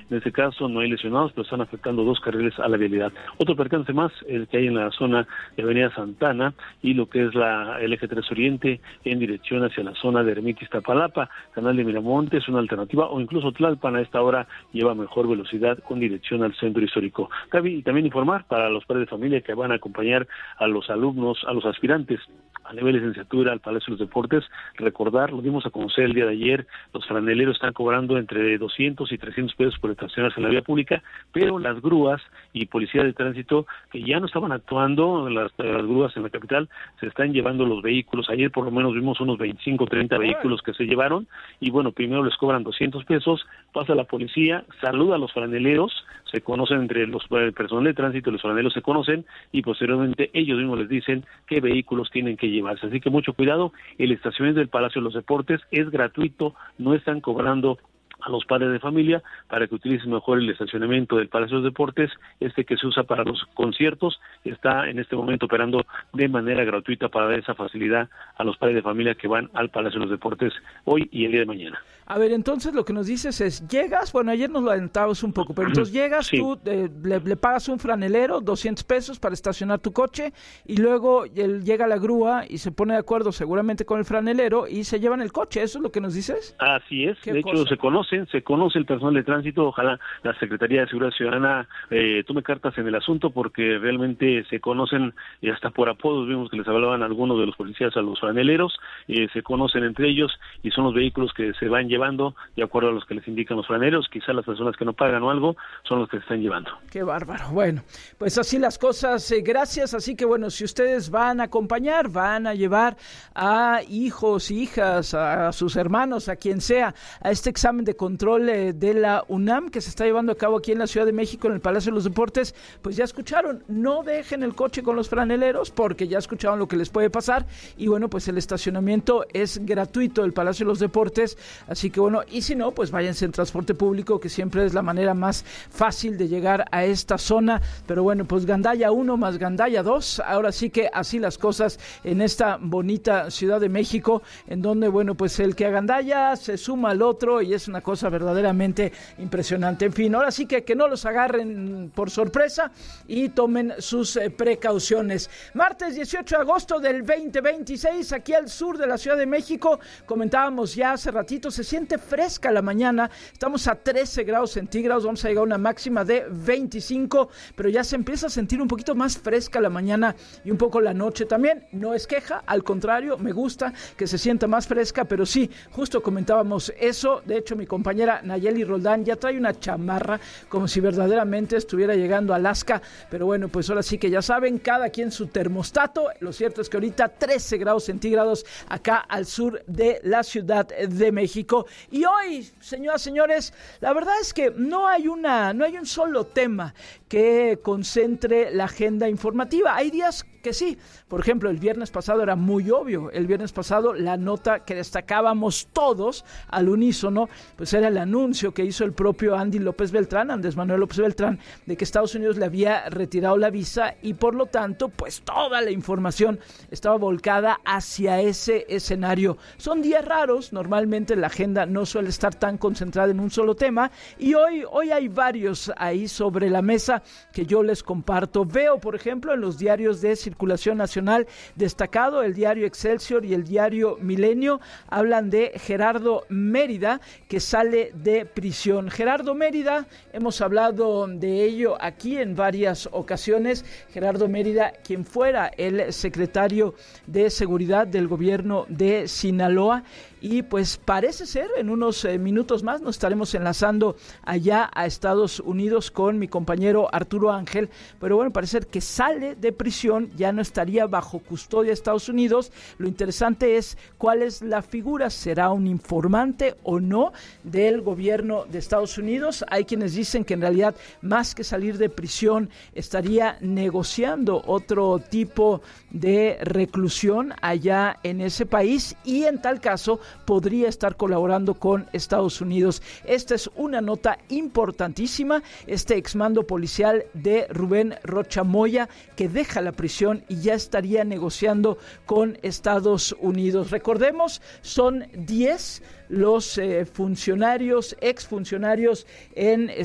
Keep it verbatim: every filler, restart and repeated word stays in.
En este caso no hay lesionados, pero están afectando dos carriles a la vialidad. Otro percance más, el que hay en la zona de Avenida Santana y lo que es la el eje tres Oriente en dirección hacia la zona de Ermita Iztapalapa. Canal de Miramonte es una alternativa, o incluso Tlalpan a esta hora lleva mejor velocidad con dirección al centro histórico. Y también informar para los padres de familia que van a acompañar a los alumnos, a los aspirantes a nivel de licenciatura al Palacio de los Deportes, recordar, lo dimos a conocer el día de ayer, los franeleros están cobrando entre doscientos y trescientos pesos por estacionarse en la vía pública, pero las grúas y policía de tránsito, que ya no estaban actuando, las, las grúas en la capital, se están llevando los vehículos. Ayer por lo menos vimos unos veinticinco o treinta vehículos que se llevaron, y bueno, primero les cobran doscientos pesos, pasa la policía, saluda a los franeleros, se conocen entre los el personal de tránsito, los franeleros se conocen, y posteriormente ellos mismos les dicen qué vehículos tienen que llevarse. Así que mucho cuidado, el estacionamiento del Palacio de los Deportes es gratuito, no están cobrando a los padres de familia para que utilicen mejor el estacionamiento del Palacio de los Deportes. Este que se usa para los conciertos está en este momento operando de manera gratuita para dar esa facilidad a los padres de familia que van al Palacio de los Deportes hoy y el día de mañana. A ver, entonces lo que nos dices es, llegas, bueno, ayer nos lo adelantabas un poco, pero entonces llegas, sí. tú eh, le, le pagas un franelero, doscientos pesos para estacionar tu coche, y luego él llega la grúa y se pone de acuerdo seguramente con el franelero y se llevan el coche. ¿Eso es lo que nos dices? Así es, de cosa? hecho se conocen, se conoce el personal de tránsito. Ojalá la Secretaría de Seguridad Ciudadana eh, tome cartas en el asunto, porque realmente se conocen, y hasta por apodos vimos que les hablaban algunos de los policías a los franeleros, eh, se conocen entre ellos y son los vehículos que se van llevando de acuerdo a los que les indican los franeleros. Quizá las personas que no pagan o algo son los que se están llevando. Qué bárbaro. Bueno, pues así las cosas, eh, gracias. Así que bueno, si ustedes van a acompañar, van a llevar a hijos, hijas, a sus hermanos, a quien sea, a este examen de control eh, de la UNAM que se está llevando a cabo aquí en la Ciudad de México en el Palacio de los Deportes, pues ya escucharon, no dejen el coche con los franeleros, porque ya escucharon lo que les puede pasar. Y bueno, pues el estacionamiento es gratuito del Palacio de los Deportes, así que bueno, y si no, pues váyanse en transporte público, que siempre es la manera más fácil de llegar a esta zona. Pero bueno, pues Gandaya uno más Gandaya dos, ahora sí que así las cosas en esta bonita Ciudad de México, en donde bueno, pues el que agandalla se suma al otro y es una cosa verdaderamente impresionante. En fin, ahora sí que que no los agarren por sorpresa y tomen sus eh, precauciones. Martes dieciocho de agosto del veinte veintiséis, aquí al sur de la Ciudad de México, comentábamos ya hace ratito, se siente fresca la mañana, estamos a trece grados centígrados, vamos a llegar a una máxima de veinticinco, pero ya se empieza a sentir un poquito más fresca la mañana y un poco la noche también. No es queja, al contrario, me gusta que se sienta más fresca, pero sí, justo comentábamos eso. De hecho, mi compañera Nayeli Roldán ya trae una chamarra como si verdaderamente estuviera llegando a Alaska, pero bueno, pues ahora sí que ya saben, cada quien su termostato. Lo cierto es que ahorita trece grados centígrados acá al sur de la Ciudad de México. Y hoy, señoras y señores, la verdad es que no hay una, no hay un solo tema que concentre la agenda informativa. Hay días que sí, por ejemplo, el viernes pasado era muy obvio, el viernes pasado la nota que destacábamos todos al unísono, pues era el anuncio que hizo el propio Andy López Beltrán, Andrés Manuel López Beltrán, de que Estados Unidos le había retirado la visa y por lo tanto, pues toda la información estaba volcada hacia ese escenario. Son días raros, normalmente la agenda no suele estar tan concentrada en un solo tema, y hoy, hoy hay varios ahí sobre la mesa que yo les comparto. Veo, por ejemplo, en los diarios de circulación nacional destacado, el diario Excelsior y el diario Milenio, hablan de Gerardo Mérida, que sale de prisión. Gerardo Mérida, hemos hablado de ello aquí en varias ocasiones. Gerardo Mérida, quien fuera el secretario de Seguridad del gobierno de Sinaloa, y pues parece ser, en unos eh, minutos más nos estaremos enlazando allá a Estados Unidos con mi compañero Arturo Ángel, pero bueno, parece ser que sale de prisión, ya no estaría bajo custodia de Estados Unidos. Lo interesante es cuál es la figura, ¿será un informante o no del gobierno de Estados Unidos? Hay quienes dicen que en realidad, más que salir de prisión, estaría negociando otro tipo de reclusión allá en ese país, y en tal caso podría estar colaborando con Estados Unidos. Esta es una nota importantísima, este exmando policial de Rubén Rocha Moya, que deja la prisión y ya estaría negociando con Estados Unidos. Recordemos, son diez los eh, funcionarios, exfuncionarios en